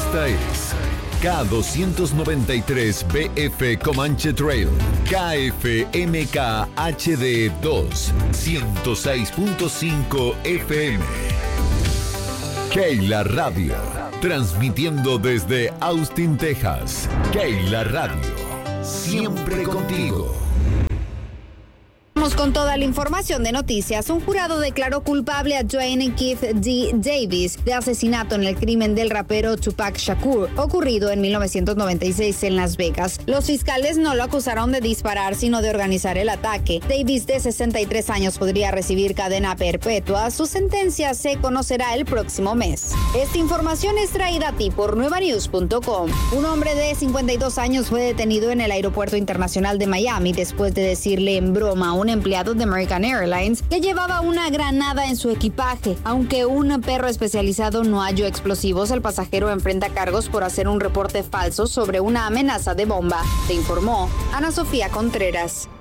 Esta es K293BF Comanche Trail, KFMK HD2, 106.5 FM. Keila Radio, transmitiendo desde Austin, Texas. Keila Radio, siempre contigo. Vamos con toda la información de noticias. Un jurado declaró culpable a Dwayne Keith D. Davis de asesinato en el crimen del rapero Tupac Shakur, ocurrido en 1996 en Las Vegas. Los fiscales no lo acusaron de disparar, sino de organizar el ataque. Davis, de 63 años, podría recibir cadena perpetua. Su sentencia se conocerá el próximo mes. Esta información es traída a ti por nuevanews.com. Un hombre de 52 años fue detenido en el aeropuerto internacional de Miami después de decirle en broma a un empleado de American Airlines que llevaba una granada en su equipaje. Aunque un perro especializado no halló explosivos, el pasajero enfrenta cargos por hacer un reporte falso sobre una amenaza de bomba. Te informó Ana Sofía Contreras.